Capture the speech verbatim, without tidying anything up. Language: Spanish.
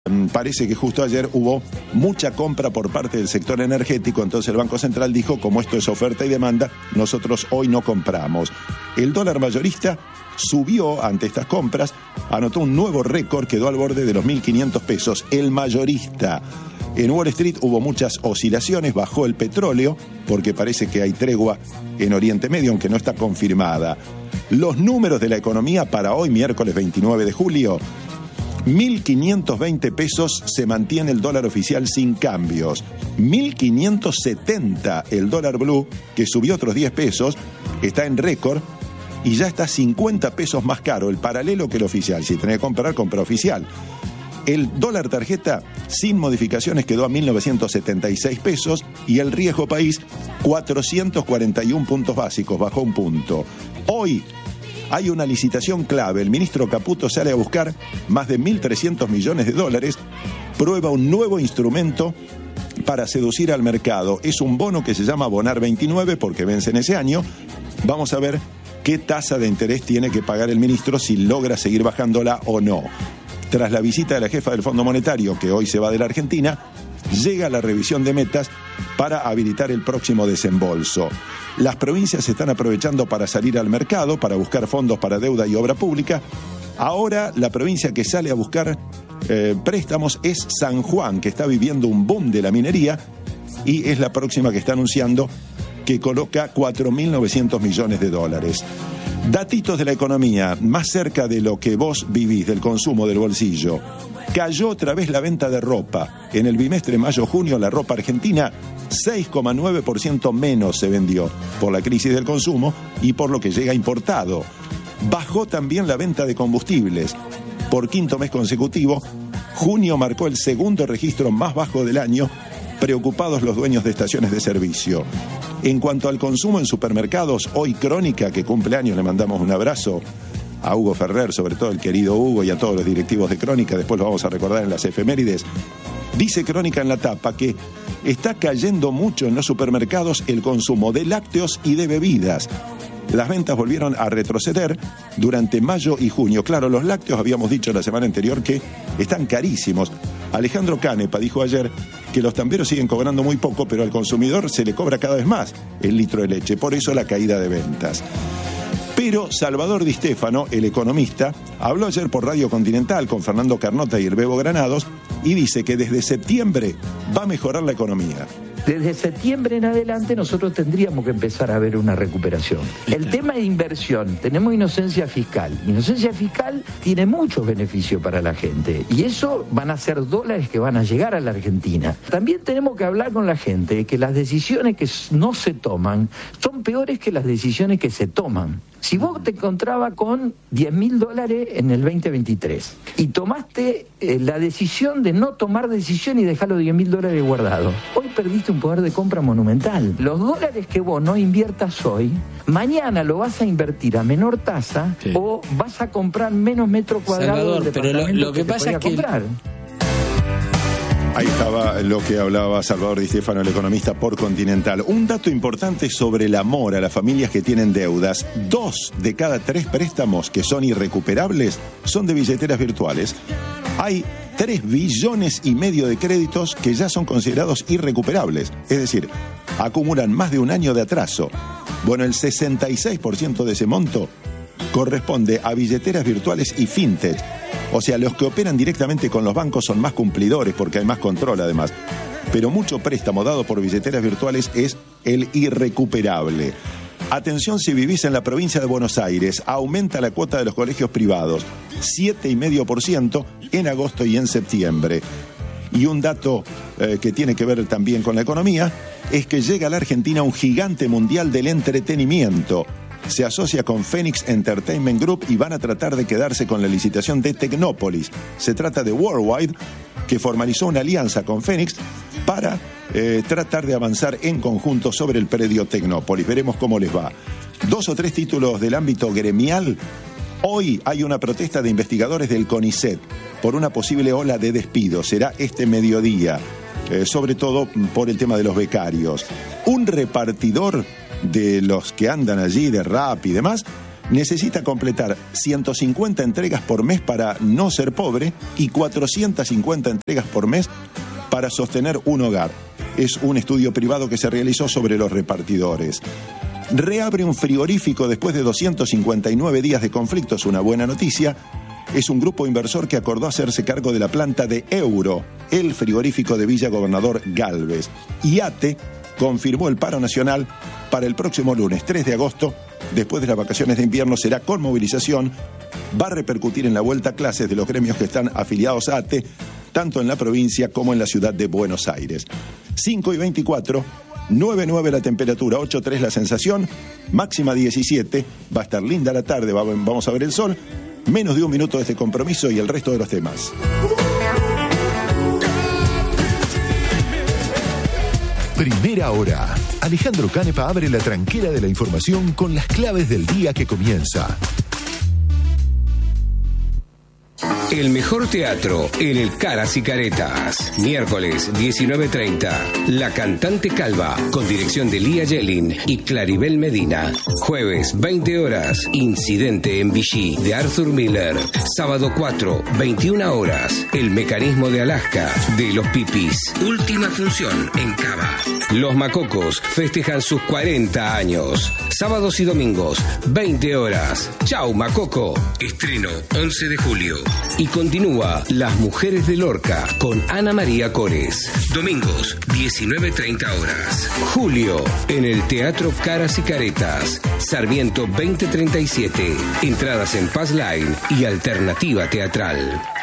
Parece que justo ayer hubo mucha compra por parte del sector energético, entonces el Banco Central dijo, como esto es oferta y demanda, nosotros hoy no compramos. El dólar mayorista subió ante estas compras, anotó un nuevo récord, quedó al borde de los mil quinientos pesos. El mayorista. En Wall Street hubo muchas oscilaciones, bajó el petróleo, porque parece que hay tregua en Oriente Medio, aunque no está confirmada. Los números de la economía para hoy, miércoles veintinueve de julio... mil quinientos veinte pesos se mantiene el dólar oficial sin cambios. mil quinientos setenta el dólar blue, que subió otros diez pesos, está en récord y ya está cincuenta pesos más caro el paralelo que el oficial. Si tenés que comprar, compra oficial. El dólar tarjeta sin modificaciones quedó a mil novecientos setenta y seis pesos y el riesgo país cuatrocientos cuarenta y uno puntos básicos, bajó un punto. Hoy hay una licitación clave. El ministro Caputo sale a buscar más de mil trescientos millones de dólares, prueba un nuevo instrumento para seducir al mercado. Es un bono que se llama Bonar veintinueve porque vence en ese año. Vamos a ver qué tasa de interés tiene que pagar el ministro, si logra seguir bajándola o no. Tras la visita de la jefa del Fondo Monetario, que hoy se va de la Argentina, llega la revisión de metas para habilitar el próximo desembolso. Las provincias se están aprovechando para salir al mercado, para buscar fondos para deuda y obra pública. Ahora la provincia que sale a buscar eh, préstamos es San Juan, que está viviendo un boom de la minería y es la próxima que está anunciando que coloca cuatro mil novecientos millones de dólares. Datitos de la economía, más cerca de lo que vos vivís, del consumo, del bolsillo. Cayó otra vez la venta de ropa. En el bimestre mayo-junio la ropa argentina seis coma nueve por ciento menos se vendió por la crisis del consumo y por lo que llega importado. Bajó también la venta de combustibles. Por quinto mes consecutivo, junio marcó el segundo registro más bajo del año, preocupados los dueños de estaciones de servicio. En cuanto al consumo en supermercados, hoy Crónica, que cumple años, le mandamos un abrazo a Hugo Ferrer, sobre todo el querido Hugo, y a todos los directivos de Crónica, después lo vamos a recordar en las efemérides. Dice Crónica en la tapa que está cayendo mucho en los supermercados el consumo de lácteos y de bebidas. Las ventas volvieron a retroceder durante mayo y junio. Claro, los lácteos habíamos dicho la semana anterior que están carísimos. Alejandro Canepa dijo ayer que los tamberos siguen cobrando muy poco, pero al consumidor se le cobra cada vez más el litro de leche. Por eso la caída de ventas. Pero Salvador Di Stefano, el economista, habló ayer por Radio Continental con Fernando Carnota y el Bebo Granados y dice que desde septiembre va a mejorar la economía. Desde septiembre en adelante nosotros tendríamos que empezar a ver una recuperación. El tema de inversión, tenemos inocencia fiscal. Inocencia fiscal tiene muchos beneficios para la gente y eso van a ser dólares que van a llegar a la Argentina. También tenemos que hablar con la gente de que las decisiones que no se toman son peores que las decisiones que se toman. Si vos te encontrabas con diez mil dólares en el veinte veintitrés y tomaste eh, la decisión de no tomar decisión y dejar los diez mil dólares guardados, hoy perdiste un poder de compra monumental. Los dólares que vos no inviertas hoy, mañana lo vas a invertir a menor tasa, sí, o vas a comprar menos metros cuadrados del pero lo, lo que, que pasa es que comprar. Ahí estaba lo que hablaba Salvador Di Stefano, el economista por Continental. Un dato importante sobre el amor a las familias que tienen deudas. Dos de cada tres préstamos que son irrecuperables son de billeteras virtuales. Hay tres billones y medio de créditos que ya son considerados irrecuperables. Es decir, acumulan más de un año de atraso. Bueno, el sesenta y seis por ciento de ese monto corresponde a billeteras virtuales y fintech. O sea, los que operan directamente con los bancos son más cumplidores porque hay más control además. Pero mucho préstamo dado por billeteras virtuales es el irrecuperable. Atención si vivís en la provincia de Buenos Aires, aumenta la cuota de los colegios privados, siete coma cinco por ciento en agosto y en septiembre. Y un dato eh, que tiene que ver también con la economía es que llega a la Argentina un gigante mundial del entretenimiento. Se asocia con Phoenix Entertainment Group y van a tratar de quedarse con la licitación de Tecnópolis. Se trata de Worldwide, que formalizó una alianza con Phoenix para eh, tratar de avanzar en conjunto sobre el predio Tecnópolis. Veremos cómo les va. Dos o tres títulos del ámbito gremial. Hoy hay una protesta de investigadores del CONICET por una posible ola de despidos. Será este mediodía, eh, sobre todo por el tema de los becarios. Un repartidor de los que andan allí de rap y demás necesita completar ciento cincuenta entregas por mes para no ser pobre y cuatrocientas cincuenta entregas por mes para sostener un hogar. Es un estudio privado que se realizó sobre los repartidores. Reabre un frigorífico después de doscientos cincuenta y nueve días de conflicto, es una buena noticia. Es un grupo inversor que acordó hacerse cargo de la planta de Euro, el frigorífico de Villa Gobernador Galvez. Y ATE confirmó el paro nacional para el próximo lunes tres de agosto, después de las vacaciones de invierno, será con movilización. Va a repercutir en la vuelta a clases de los gremios que están afiliados a ATE, tanto en la provincia como en la ciudad de Buenos Aires. cinco y veinticuatro, nueve nueve la temperatura, ocho tres la sensación, máxima diecisiete, va a estar linda la tarde, vamos a ver el sol, menos de un minuto de este compromiso y el resto de los temas. Primera hora. Alejandro Canepa abre la tranquera de la información con las claves del día que comienza. El mejor teatro en el Caras y Caretas. Miércoles diecinueve treinta. La Cantante Calva, con dirección de Lía Yelin y Claribel Medina. Jueves veinte horas. Incidente en Vichy, de Arthur Miller. Sábado cuatro, veintiuna horas. El Mecanismo de Alaska, de Los Pipis. Última función en Cava. Los Macocos festejan sus cuarenta años. Sábados y domingos, veinte horas. Chau, Macoco. Estreno once de julio. Y continúa Las Mujeres de Lorca con Ana María Cores. Domingos, diecinueve treinta horas. Julio, en el Teatro Caras y Caretas. Sarmiento veinte treinta y siete. Entradas en Paz Line y Alternativa Teatral.